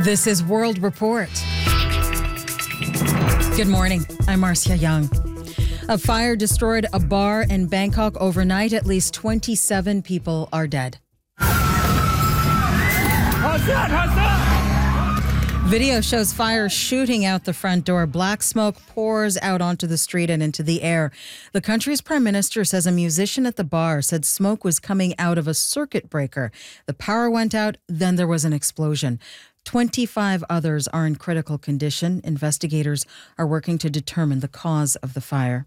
This is World Report. Good morning. I'm Marcia Young. A fire destroyed a bar in Bangkok overnight. At least 27 people are dead. Video shows fire shooting out the front door. Black smoke pours out onto the street and into the air. The country's prime minister says a musician at the bar said smoke was coming out of a circuit breaker. The power went out, then there was an explosion. 25 others are in critical condition. Investigators are working to determine the cause of the fire.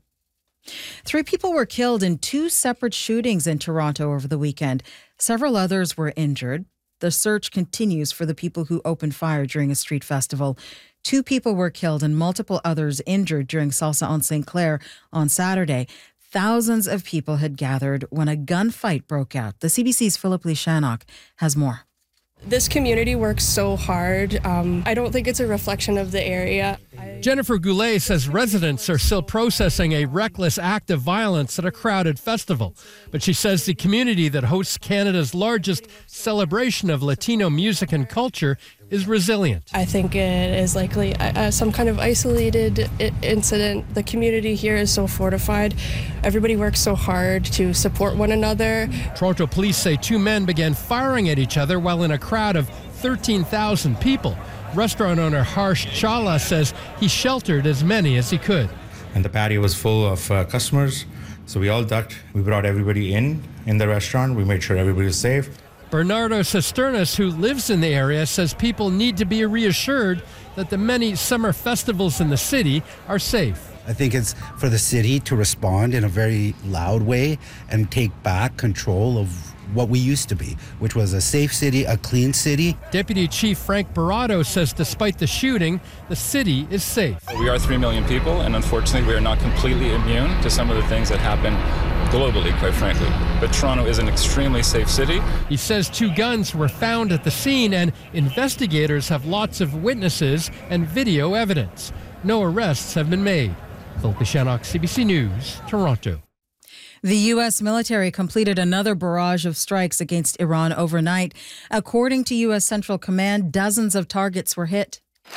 3 people were killed in 2 separate shootings in Toronto over the weekend. Several others were injured. The search continues for the people who opened fire during a street festival. 2 people were killed and multiple others injured during Salsa on St. Clair on Saturday. Thousands of people had gathered when a gunfight broke out. The CBC's Philip Lee Shannock has more. This community works so hard. I don't think it's a reflection of the area. Jennifer Goulet says residents are still processing a reckless act of violence at a crowded festival. But she says the community that hosts Canada's largest celebration of Latino music and culture is resilient. I think it is likely some kind of isolated incident. The community here is so fortified. Everybody works so hard to support one another. Toronto police say 2 men began firing at each other while in a crowd of 13,000 people. Restaurant owner Harsh Chawla says he sheltered as many as he could. And the patio was full of customers, so we all ducked. We brought everybody in the restaurant. We made sure everybody was safe. Bernardo Cisternas, who lives in the area, says people need to be reassured that the many summer festivals in the city are safe. I think it's for the city to respond in a very loud way and take back control of what we used to be, which was a safe city, a clean city. Deputy Chief Frank Barrato says despite the shooting, the city is safe. We are 3 million people, and unfortunately we are not completely immune to some of the things that happen globally, quite frankly. But Toronto is an extremely safe city. He says 2 guns were found at the scene and investigators have lots of witnesses and video evidence. No arrests have been made. Philip Shannock, CBC News, Toronto. The U.S. military completed another barrage of strikes against Iran overnight. According to U.S. Central Command, dozens of targets were hit.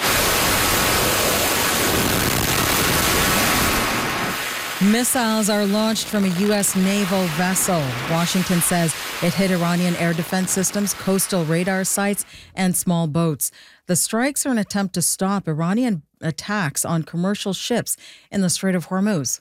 Missiles are launched from a U.S. naval vessel. Washington says it hit Iranian air defense systems, coastal radar sites, and small boats. The strikes are an attempt to stop Iranian attacks on commercial ships in the Strait of Hormuz.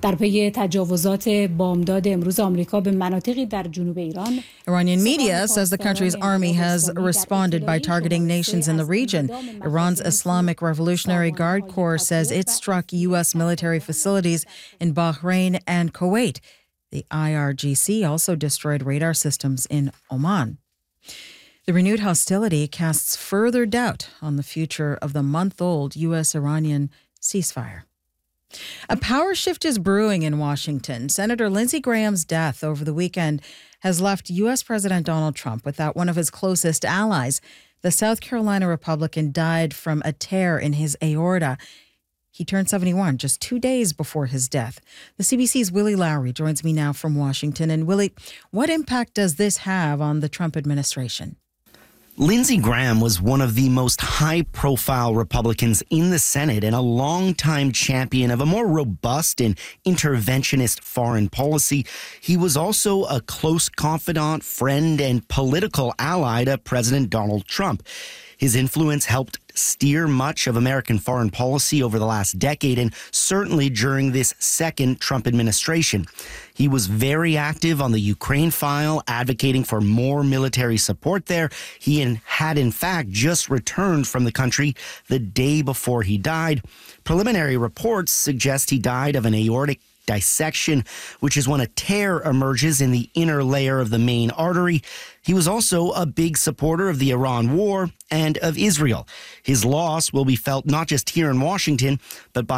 Iranian media says the country's army has responded by targeting nations in the region. Iran's Islamic Revolutionary Guard Corps says it struck U.S. military facilities in Bahrain and Kuwait. The IRGC also destroyed radar systems in Oman. The renewed hostility casts further doubt on the future of the month-old U.S.-Iranian ceasefire. A power shift is brewing in Washington. Senator Lindsey Graham's death over the weekend has left U.S. President Donald Trump without one of his closest allies. The South Carolina Republican died from a tear in his aorta. He turned 71 just 2 days before his death. The CBC's Willie Lowry joins me now from Washington. And Willie, what impact does this have on the Trump administration? Lindsey Graham was one of the most high-profile Republicans in the Senate and a longtime champion of a more robust and interventionist foreign policy. He was also a close confidant, friend, and political ally to President Donald Trump. His influence helped steer much of American foreign policy over the last decade and certainly during this second Trump administration. He was very active on the Ukraine file, advocating for more military support there. He had, in fact, just returned from the country the day before he died. Preliminary reports suggest he died of an aortic dissection, which is when a tear emerges in the inner layer of the main artery. He was also a big supporter of the Iran war and of Israel. His loss will be felt not just here in Washington, but by